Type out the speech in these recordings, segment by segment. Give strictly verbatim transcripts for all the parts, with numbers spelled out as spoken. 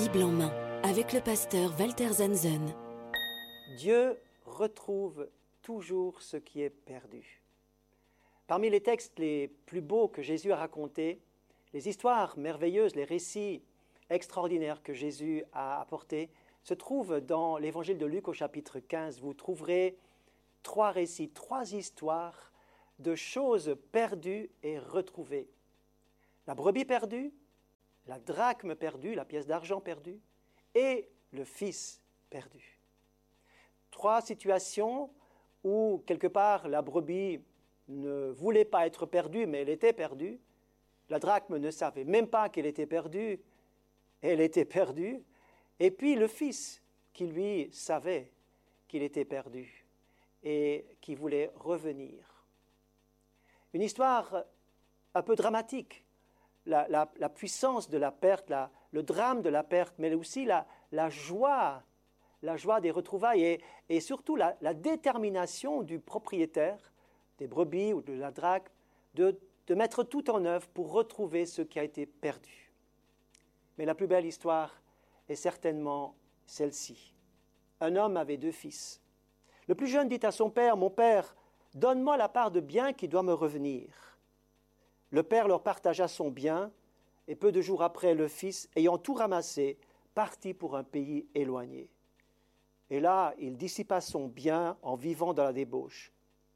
Bible en main, avec le pasteur Walter Zanzen. Dieu retrouve toujours ce qui est perdu. Parmi les textes les plus beaux que Jésus a racontés, les histoires merveilleuses, les récits extraordinaires que Jésus a apportés se trouvent dans l'évangile de Luc au chapitre quinze. Vous trouverez trois récits, trois histoires de choses perdues et retrouvées. La brebis perdue, la drachme perdue, la pièce d'argent perdue, et le fils perdu. Trois situations où, quelque part, la brebis ne voulait pas être perdue, mais elle était perdue. La drachme ne savait même pas qu'elle était perdue, elle était perdue. Et puis le fils, qui lui savait qu'il était perdu et qui voulait revenir. Une histoire un peu dramatique. La, la, la puissance de la perte, la, le drame de la perte, mais aussi la, la joie, la joie des retrouvailles et, et surtout la, la détermination du propriétaire des brebis ou de la drachme de, de mettre tout en œuvre pour retrouver ce qui a été perdu. Mais la plus belle histoire est certainement celle-ci. Un homme avait deux fils. Le plus jeune dit à son père, « Mon père, donne-moi la part de bien qui doit me revenir. » Le père leur partagea son bien, et peu de jours après, le fils, ayant tout ramassé, partit pour un pays éloigné. Et là, il dissipa son bien en vivant dans la débauche.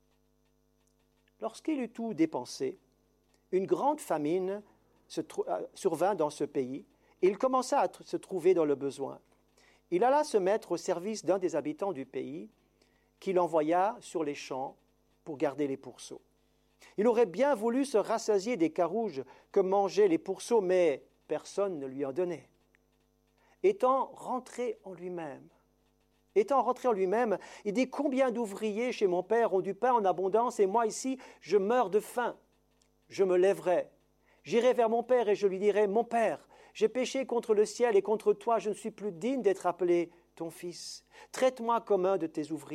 Lorsqu'il eut tout dépensé, une grande famine se tr- euh, survint dans ce pays, et il commença à tr- se trouver dans le besoin. Il alla se mettre au service d'un des habitants du pays, qu'il envoya sur les champs pour garder les pourceaux. Il aurait bien voulu se rassasier des carouges que mangeaient les pourceaux, mais personne ne lui en donnait. Étant rentré en lui-même, étant rentré en lui-même, il dit « Combien d'ouvriers chez mon père ont du pain en abondance, et moi ici, je meurs de faim. Je me lèverai, j'irai vers mon père et je lui dirai « Mon père, j'ai péché contre le ciel et contre toi, je ne suis plus digne d'être appelé ton fils. Traite-moi comme un de tes ouvriers. »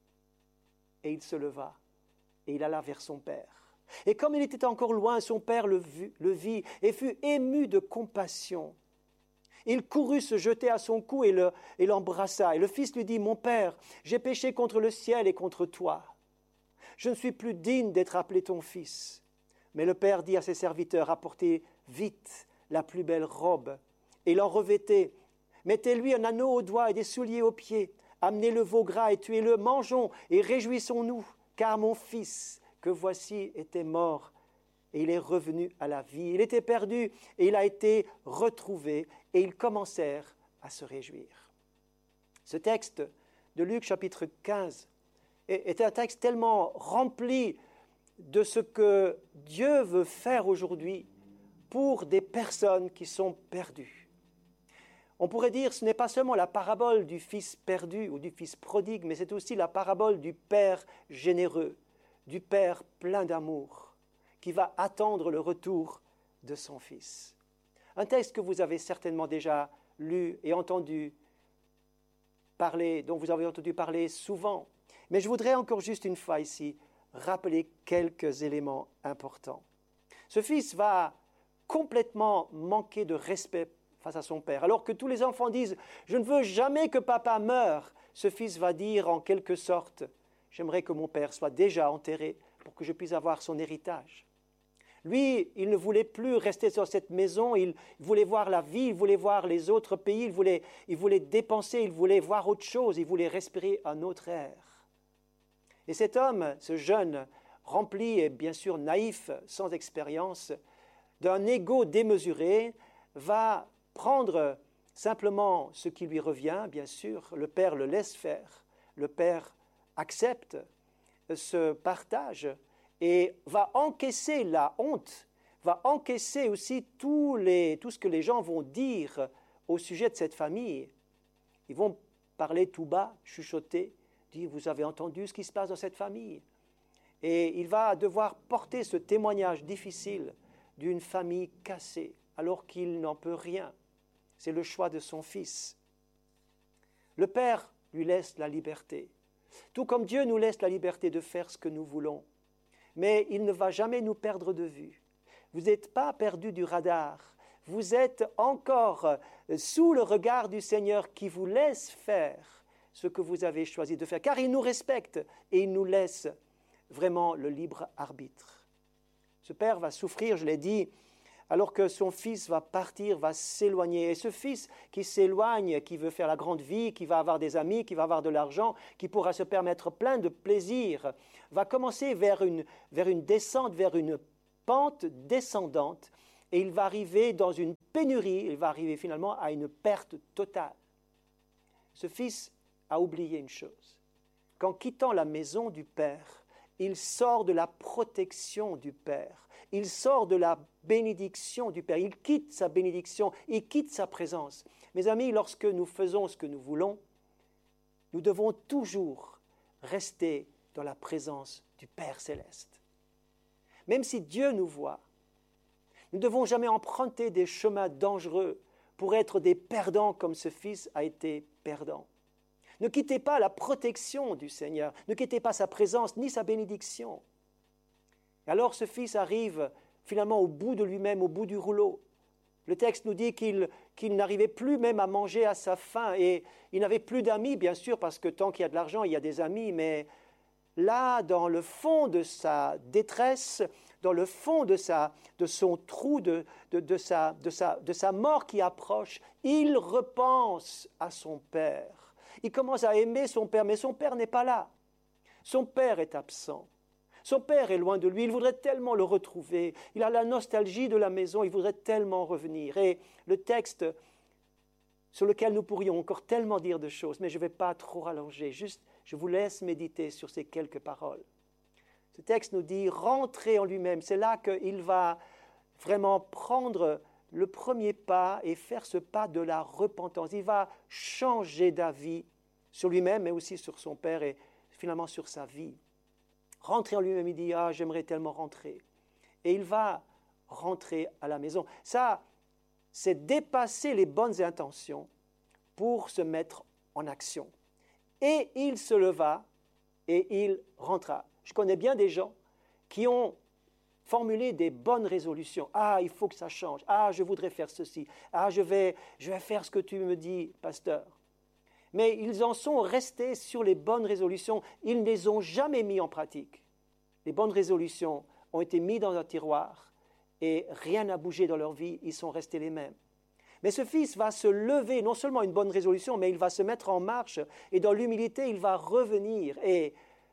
Et il se leva. Et il alla vers son père. Et comme il était encore loin, son père le, vu, le vit et fut ému de compassion. Il courut se jeter à son cou et, le, et l'embrassa. Et le fils lui dit, « Mon père, j'ai péché contre le ciel et contre toi. Je ne suis plus digne d'être appelé ton fils. » Mais le père dit à ses serviteurs, « Apportez vite la plus belle robe et l'en revêtez. Mettez-lui un anneau au doigt et des souliers aux pieds. Amenez le veau gras et tuez-le. Mangeons et réjouissons-nous. Car mon fils, que voici, était mort, et il est revenu à la vie. Il était perdu, et il a été retrouvé, et ils commencèrent à se réjouir. » Ce texte de Luc chapitre quinze est un texte tellement rempli de ce que Dieu veut faire aujourd'hui pour des personnes qui sont perdues. On pourrait dire que ce n'est pas seulement la parabole du fils perdu ou du fils prodigue, mais c'est aussi la parabole du père généreux, du père plein d'amour, qui va attendre le retour de son fils. Un texte que vous avez certainement déjà lu et entendu parler, dont vous avez entendu parler souvent. Mais je voudrais encore juste une fois ici rappeler quelques éléments importants. Ce fils va complètement manquer de respect face à son père. Alors que tous les enfants disent « Je ne veux jamais que papa meure », ce fils va dire en quelque sorte « J'aimerais que mon père soit déjà enterré pour que je puisse avoir son héritage. » Lui, il ne voulait plus rester sur cette maison, il voulait voir la vie, il voulait voir les autres pays, il voulait, il voulait dépenser, il voulait voir autre chose, il voulait respirer un autre air. Et cet homme, ce jeune, rempli et bien sûr naïf, sans expérience, d'un ego démesuré, va prendre simplement ce qui lui revient, bien sûr. Le père le laisse faire, le père accepte ce partage et va encaisser la honte, va encaisser aussi tous les, tout ce que les gens vont dire au sujet de cette famille. Ils vont parler tout bas, chuchoter, dire « Vous avez entendu ce qui se passe dans cette famille ?» Et il va devoir porter ce témoignage difficile d'une famille cassée alors qu'il n'en peut rien. C'est le choix de son fils. Le Père lui laisse la liberté, tout comme Dieu nous laisse la liberté de faire ce que nous voulons. Mais il ne va jamais nous perdre de vue. Vous n'êtes pas perdu du radar. vous êtes encore sous le regard du Seigneur qui vous laisse faire ce que vous avez choisi de faire, car il nous respecte et il nous laisse vraiment le libre arbitre. Ce père va souffrir, je l'ai dit, alors que son fils va partir, va s'éloigner. Et ce fils qui s'éloigne, qui veut faire la grande vie, qui va avoir des amis, qui va avoir de l'argent, qui pourra se permettre plein de plaisirs, va commencer vers une, vers une descente, vers une pente descendante, et il va arriver dans une pénurie, il va arriver finalement à une perte totale. Ce fils a oublié une chose. Qu'en quittant la maison du Père, il sort de la protection du Père, il sort de la bénédiction du Père, il quitte sa bénédiction, il quitte sa présence. Mes amis, lorsque nous faisons ce que nous voulons, nous devons toujours rester dans la présence du Père céleste. Même si Dieu nous voit, nous ne devons jamais emprunter des chemins dangereux pour être des perdants comme ce fils a été perdant. Ne quittez pas la protection du Seigneur, ne quittez pas sa présence ni sa bénédiction. Et alors ce fils arrive finalement au bout de lui-même, au bout du rouleau. Le texte nous dit qu'il, qu'il n'arrivait plus même à manger à sa faim et il n'avait plus d'amis, bien sûr, parce que tant qu'il y a de l'argent, il y a des amis, mais là, dans le fond de sa détresse, dans le fond de, sa, de son trou, de, de, de, sa, de, sa, de sa mort qui approche, il repense à son père. Il commence à aimer son père, mais son père n'est pas là. Son père est absent. Son père est loin de lui. Il voudrait tellement le retrouver. Il a la nostalgie de la maison. Il voudrait tellement revenir. Et le texte sur lequel nous pourrions encore tellement dire de choses, mais je ne vais pas trop rallonger. Juste, je vous laisse méditer sur ces quelques paroles. Ce texte nous dit « rentrer en lui-même ». C'est là qu'il va vraiment prendre le premier pas et faire ce pas de la repentance. Il va changer d'avis sur lui-même, mais aussi sur son père et finalement sur sa vie. Rentrer en lui-même, il dit « Ah, j'aimerais tellement rentrer ». Et il va rentrer à la maison. Ça, c'est dépasser les bonnes intentions pour se mettre en action. Et il se leva et il rentra. Je connais bien des gens qui ont formulé des bonnes résolutions. Ah, il faut que ça change. Ah, je voudrais faire ceci. Ah, je vais, je vais faire ce que tu me dis, pasteur. Mais ils en sont restés sur les bonnes résolutions. Ils ne les ont jamais mis en pratique. Les bonnes résolutions ont été mises dans un tiroir et rien n'a bougé dans leur vie. Ils sont restés les mêmes. Mais ce fils va se lever, non seulement une bonne résolution, mais il va se mettre en marche et dans l'humilité, il va revenir. Et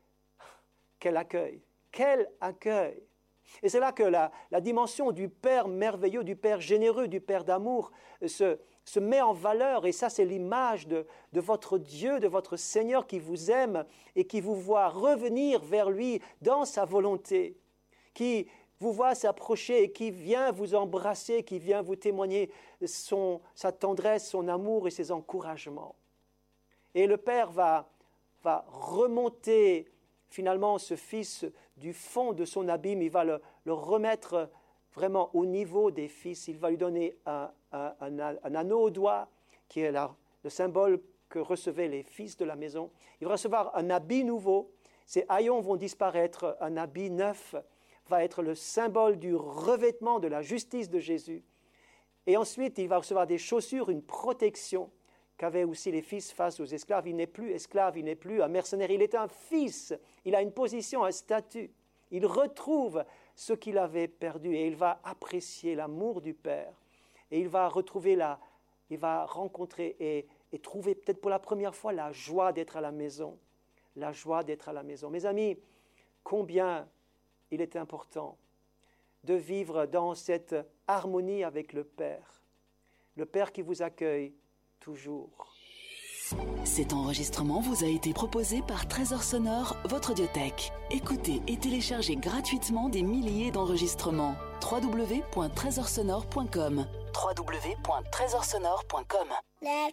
quel accueil, quel accueil! Et c'est là que la, la dimension du Père merveilleux, du Père généreux, du Père d'amour se, se met en valeur. Et ça, c'est l'image de, de votre Dieu, de votre Seigneur qui vous aime et qui vous voit revenir vers lui dans sa volonté, qui vous voit s'approcher et qui vient vous embrasser, qui vient vous témoigner son, sa tendresse, son amour et ses encouragements. Et le Père va, va remonter finalement ce fils du fond de son abîme, il va le, le remettre vraiment au niveau des fils. Il va lui donner un, un, un, un anneau au doigt, qui est la, le symbole que recevaient les fils de la maison. Il va recevoir un habit nouveau. Ces haillons vont disparaître. Un habit neuf va être le symbole du revêtement de la justice de Jésus. Et ensuite, il va recevoir des chaussures, une protection qu'avaient aussi les fils face aux esclaves. Il n'est plus esclave, il n'est plus un mercenaire, il est un fils. Il a une position, un statut. Il retrouve ce qu'il avait perdu et il va apprécier l'amour du Père. Et il va retrouver la, il va rencontrer et, et trouver peut-être pour la première fois la joie d'être à la maison. La joie d'être à la maison. Mes amis, combien il est important de vivre dans cette harmonie avec le Père. Le Père qui vous accueille toujours. Cet enregistrement vous a été proposé par Trésor Sonore, votre audiothèque. Écoutez et téléchargez gratuitement des milliers d'enregistrements. w w w point trésor sonore point com w w w point trésor sonore point com